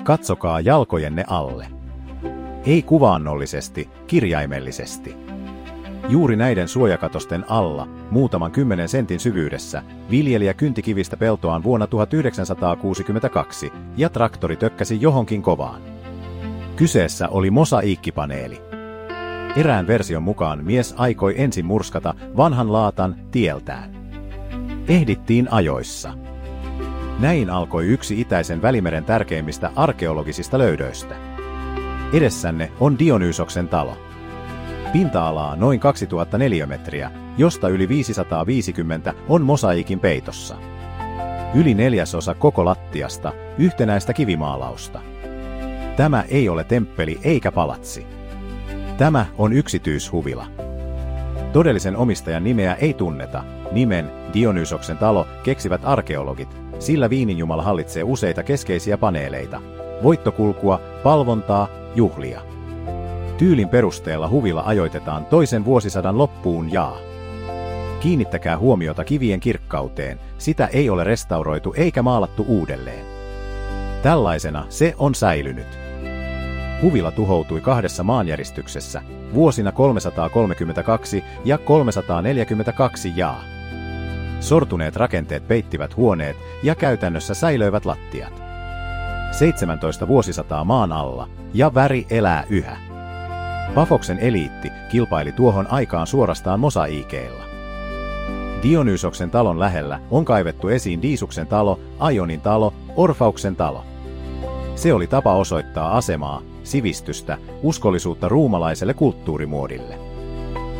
Katsokaa jalkojenne alle. Ei kuvaannollisesti, kirjaimellisesti. Juuri näiden suojakatosten alla, muutaman 10 sentin syvyydessä, viljelijä kynti kivistä peltoaan vuonna 1962 ja traktori tökkäsi johonkin kovaan. Kyseessä oli mosaiikkipaneeli. Erään version mukaan mies aikoi ensin murskata vanhan laatan tieltään. Ehdittiin ajoissa. Näin alkoi yksi Itäisen Välimeren tärkeimmistä arkeologisista löydöistä. Edessänne on Dionysoksen talo. Pinta-alaa noin 2000 neliömetriä, josta yli 550 on mosaiikin peitossa. Yli 1/4 koko lattiasta yhtenäistä kivimaalausta. Tämä ei ole temppeli eikä palatsi. Tämä on yksityishuvila. Todellisen omistajan nimeä ei tunneta. Nimen Dionysoksen talo keksivät arkeologit, sillä viininjumala hallitsee useita keskeisiä paneeleita. Voittokulkua, palvontaa, juhlia. Tyylin perusteella huvila ajoitetaan toisen vuosisadan loppuun Kiinnittäkää huomiota kivien kirkkauteen, sitä ei ole restauroitu eikä maalattu uudelleen. Tällaisena se on säilynyt. Huvila tuhoutui 2 maanjäristyksessä, vuosina 332 ja 342 Sortuneet rakenteet peittivät huoneet ja käytännössä säilöivät lattiat. 17 vuosisataa maan alla, ja väri elää yhä. Pafoksen eliitti kilpaili tuohon aikaan suorastaan mosaiikeilla. Dionysoksen talon lähellä on kaivettu esiin Diisuksen talo, Aionin talo, Orfauksen talo. Se oli tapa osoittaa asemaa, sivistystä, uskollisuutta ruumalaiselle kulttuurimuodille.